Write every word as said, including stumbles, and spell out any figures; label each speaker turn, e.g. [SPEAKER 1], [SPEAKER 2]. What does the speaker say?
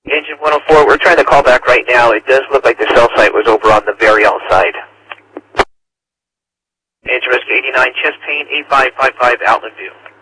[SPEAKER 1] Engine one oh four, we're trying to call back right now. It does look like the cell site was over on the very outside. Engine Rescue eighty-nine, chest pain, eight five five five, Outland View.